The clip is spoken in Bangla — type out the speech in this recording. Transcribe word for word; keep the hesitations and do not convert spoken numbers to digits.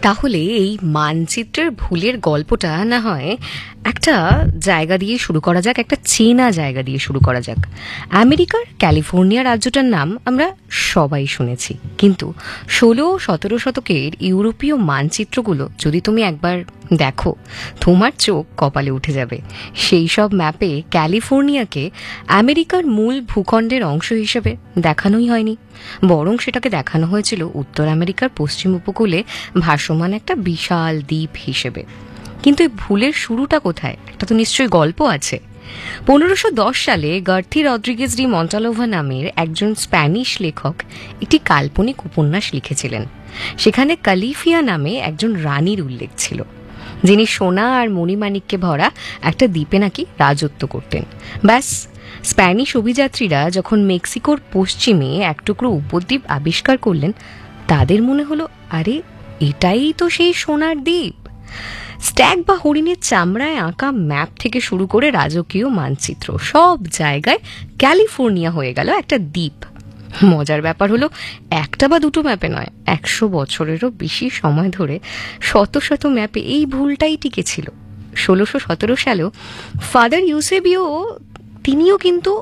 তাহলে এই মানচিত্রের ভুলের গল্পটা না হয় একটা জায়গা দিয়ে শুরু করা যাক, একটা চেনা জায়গা দিয়ে শুরু করা যাক। আমেরিকার ক্যালিফোর্নিয়া রাজ্যটার নাম আমরা সবাই শুনেছি, কিন্তু ষোলো সতেরো শতকের ইউরোপীয় মানচিত্রগুলো যদি তুমি একবার দেখো, তোমার চোখ কপালে উঠে যাবে। সেই সব ম্যাপে ক্যালিফোর্নিয়াকে আমেরিকার মূল ভূখণ্ডের অংশ হিসেবে দেখানোই হয়নি, বরং সেটাকে দেখানো হয়েছিল উত্তর আমেরিকার পশ্চিম উপকূলে ভাসমান একটা বিশাল দ্বীপ হিসেবে। কিন্তু এই ভুলের শুরুটা কোথায়? একটা তো নিশ্চয়ই গল্প আছে। পনেরোশো দশ সালে গার্থি রদ্রিগেজ ডি মন্টালোভা নামের একজন স্প্যানিশ লেখক একটি কাল্পনিক উপন্যাস লিখেছিলেন। সেখানে কালিফিয়া নামে একজন রানীর উল্লেখ ছিল, যিনি সোনা আর মণিমাণিক্যে ভরা একটা দ্বীপে নাকি রাজত্ব করতেন। ব্যাস, স্প্যানিশ অভিযাত্রীরা যখন মেক্সিকোর পশ্চিমে এক টুকরো উপদ্বীপ আবিষ্কার করলেন, তাদের মনে হলো, আরে এটাই তো সেই সোনার দ্বীপ। স্ট্যাগ বা হরিণের চামড়ায় আঁকা ম্যাপ থেকে শুরু করে রাজকীয় মানচিত্র, সব জায়গায় ক্যালিফোর্নিয়া হয়ে গেল একটা দ্বীপ। মজার ব্যাপার হলো, একটা বা দুটো ম্যাপে নয়, একশো বছরেরও বেশি সময় ধরে শত শত ম্যাপে এই ভুলটাই টিকেছিল। ষোলোশো সতেরো সালেও ফাদার ইউসেবিও তিনিও কিন্তু